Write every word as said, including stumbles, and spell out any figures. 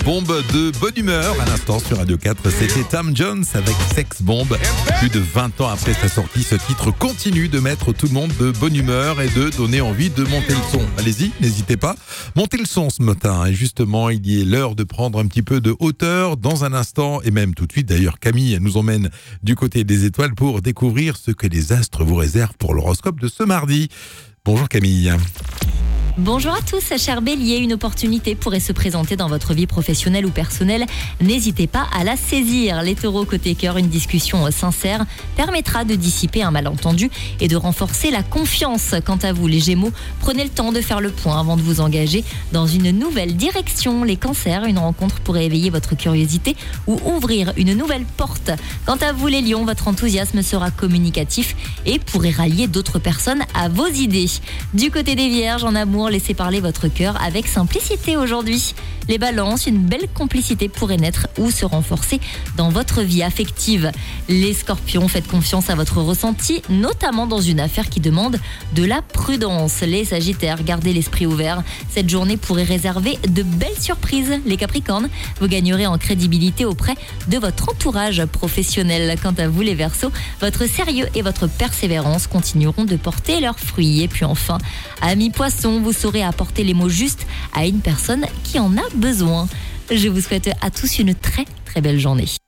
Bombe de bonne humeur à l'instant sur Radio quatre, c'était Tom Jones avec Sex Bomb. Plus de vingt ans après sa sortie, ce titre continue de mettre tout le monde de bonne humeur et de donner envie de monter le son. Allez-y, n'hésitez pas, montez le son ce matin. Et justement, il y est l'heure de prendre un petit peu de hauteur dans un instant, et même tout de suite d'ailleurs. Camille nous emmène du côté des étoiles pour découvrir ce que les astres vous réservent pour l'horoscope de ce mardi. Bonjour Camille. Bonjour à tous, cher Bélier, une opportunité pourrait se présenter dans votre vie professionnelle ou personnelle. N'hésitez pas à la saisir. Les taureaux côté cœur, une discussion sincère permettra de dissiper un malentendu et de renforcer la confiance. Quant à vous, les Gémeaux, prenez le temps de faire le point avant de vous engager dans une nouvelle direction. Les Cancers, une rencontre pourrait éveiller votre curiosité ou ouvrir une nouvelle porte. Quant à vous, les Lions, votre enthousiasme sera communicatif et pourrait rallier d'autres personnes à vos idées. Du côté des Vierges, en amour, laissez parler votre cœur avec simplicité aujourd'hui. Les Balances, une belle complicité pourrait naître ou se renforcer dans votre vie affective. Les Scorpions, faites confiance à votre ressenti, notamment dans une affaire qui demande de la prudence. Les Sagittaires, gardez l'esprit ouvert. Cette journée pourrait réserver de belles surprises. Les Capricornes, vous gagnerez en crédibilité auprès de votre entourage professionnel. Quant à vous, les Verseaux, votre sérieux et votre persévérance continueront de porter leurs fruits. Et puis enfin, amis Poissons, vous saurez apporter les mots justes à une personne qui en a besoin. Je vous souhaite à tous une très très belle journée.